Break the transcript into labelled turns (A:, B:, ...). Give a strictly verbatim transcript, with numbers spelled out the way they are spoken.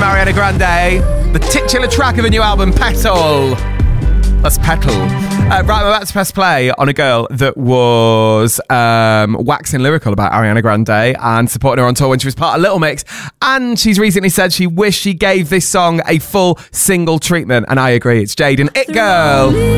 A: Ariana Grande, the titular track of a new album, Petal. That's Petal. Uh, right, I'm about to press play on a girl that was um, waxing lyrical about Ariana Grande and supporting her on tour when she was part of Little Mix. And she's recently said she wished she gave this song a full single treatment. And I agree. It's Jade and It Girl.